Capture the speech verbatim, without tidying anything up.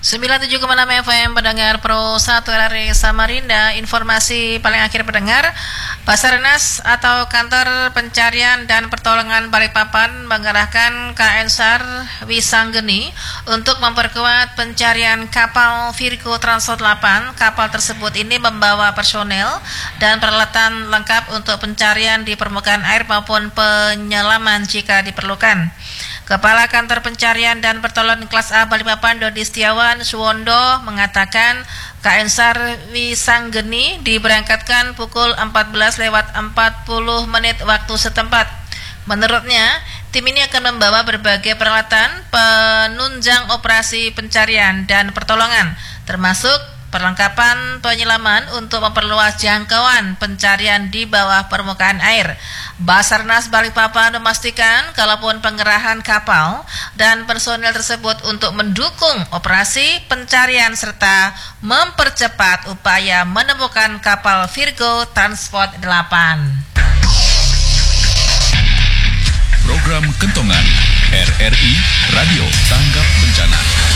sembilan puluh tujuh koma enam F M pendengar Pro satu R R I Samarinda. Informasi paling akhir pendengar, Basarnas atau Kantor Pencarian dan Pertolongan Balikpapan mengerahkan K N SAR Wisanggeni untuk memperkuat pencarian kapal Virgo Transport delapan. Kapal tersebut ini membawa personel dan peralatan lengkap untuk pencarian di permukaan air maupun penyelaman jika diperlukan. Kepala Kantor Pencarian dan Pertolongan Kelas A Balikpapan Dodi Setiawan Suwondo mengatakan K N SAR Wisanggeni diberangkatkan pukul empat belas lewat empat puluh menit waktu setempat. Menurutnya, tim ini akan membawa berbagai peralatan penunjang operasi pencarian dan pertolongan, termasuk perlengkapan penyelaman untuk memperluas jangkauan pencarian di bawah permukaan air. Basarnas Balikpapan memastikan kalaupun pengerahan kapal dan personel tersebut untuk mendukung operasi pencarian serta mempercepat upaya menemukan kapal Virgo Transport delapan. Program Kentongan R R I Radio Tanggap Bencana.